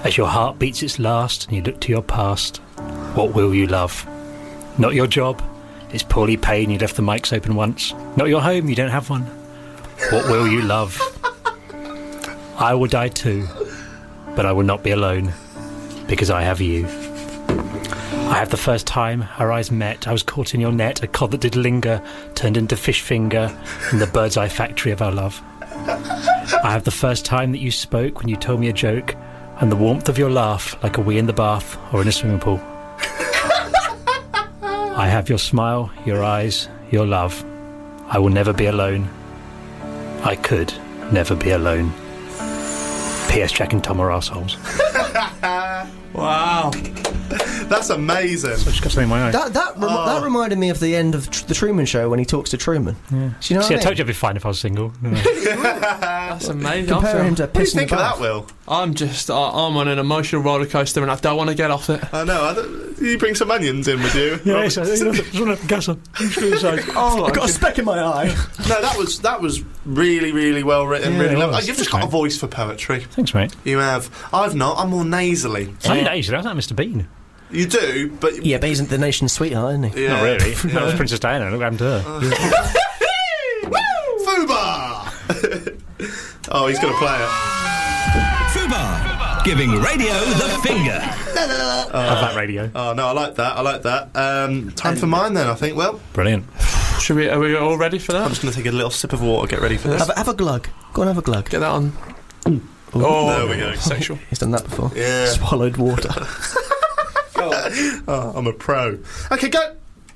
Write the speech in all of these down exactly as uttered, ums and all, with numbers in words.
As your heart beats its last and you look to your past, what will you love? Not your job, it's poorly paid and you left the mics open once. Not your home, you don't have one. What will you love? I will die too, but I will not be alone, because I have you. I have the first time our eyes met, I was caught in your net, a cod that did linger, turned into fish finger, in the bird's eye factory of our love. I have the first time that you spoke when you told me a joke, and the warmth of your laugh like a wee in the bath or in a swimming pool. I have your smile, your eyes, your love. I will never be alone. I could never be alone. P S Jack and Tom are arseholes. Wow. That's amazing. So I just got something in my eye. That that, rem- Oh. that reminded me of the end of tr- the Truman Show when he talks to Truman. Yeah. Do you know See, what I I mean? told you I'd be fine if I was single. That's amazing. I Compare feel- him to What do you piss in the think of that, bath. Will? I'm just, I I'm on an emotional roller coaster and I don't want to get off it. I know. I don't, you bring some onions in with you. Yeah, Robert? so, you know, just want to gas on. Oh, I've got a speck in my eye. No, that was that was really, really well written. Yeah, really, it lo- was. You've just Thanks, got a mate. voice for poetry. Thanks, mate. You have. I've not. I'm more nasally. I'm Asian. I was like Mister Bean. You do, but Yeah, but he's the nation's sweetheart, isn't he? yeah. Not really. Yeah. That was Princess Diana. Look what happened to her. Fubar. Oh, he's going to play it. Fubar, giving radio the finger. Have that radio. Oh no, I like that. I like that. Um, time for mine then. I think. Well, Brilliant. Should we, are we all ready for I'm that? just going to take a little sip of water. Get ready for this. Have, a- have a glug. Go on, have a glug. Get that on. Oh, There we go. Sexual. He's done that before. Yeah. Swallowed water. Oh, I'm a pro. Okay, go.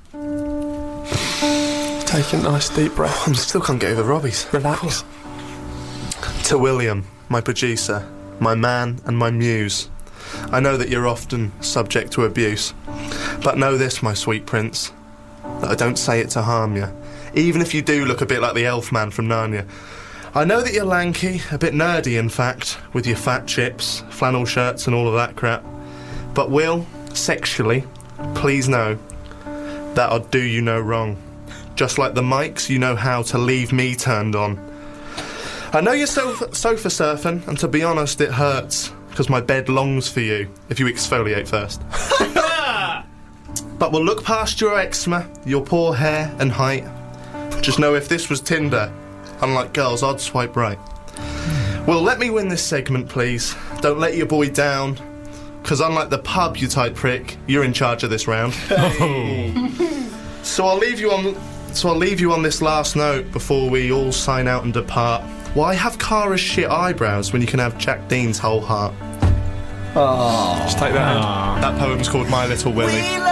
Take a nice deep breath. I still can't get over Robbie's. Relax. To William, my producer, my man and my muse. I know that you're often subject to abuse, but know this, my sweet prince, that I don't say it to harm you, even if you do look a bit like the elf man from Narnia. I know that you're lanky, a bit nerdy in fact, with your fat chips, flannel shirts and all of that crap. But Will, sexually, please know that I'll do you no wrong. Just like the mics, you know how to leave me turned on. I know you're sofa, sofa surfing, and to be honest, it hurts, because my bed longs for you, if you exfoliate first. But we'll look past your eczema, your poor hair and height. Just know if this was Tinder, unlike girls, I'd swipe right. Well, let me win this segment, please. Don't let your boy down, because unlike the pub, you tight prick, you're in charge of this round. So I'll leave you on. So I'll leave you on this last note before we all sign out and depart. Why have Cara's shit eyebrows when you can have Jack Dean's whole heart? Just take that in. That poem's called My Little Willie.